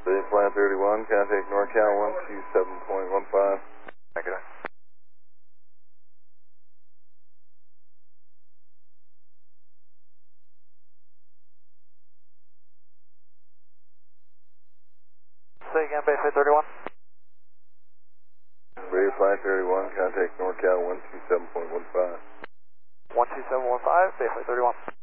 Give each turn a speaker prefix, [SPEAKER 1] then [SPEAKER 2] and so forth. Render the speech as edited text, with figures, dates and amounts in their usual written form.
[SPEAKER 1] Bay Flight 31, contact NorCal 127.15.
[SPEAKER 2] Negative. Say again, Bay Flight 31.
[SPEAKER 1] Bay Flight 31, contact NorCal 127.15.
[SPEAKER 2] 12715, Bay Flight 31.